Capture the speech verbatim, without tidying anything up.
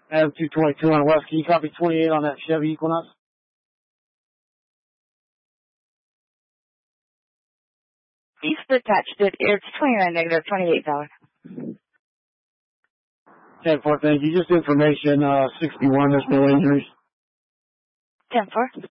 Adam two twenty-two on West. Can you copy twenty-eight on that Chevy Equinox? East attached it. It's twenty-nine negative twenty-eight dollars. ten four, thank you. Just information, uh, sixty-one, there's no injuries. ten four.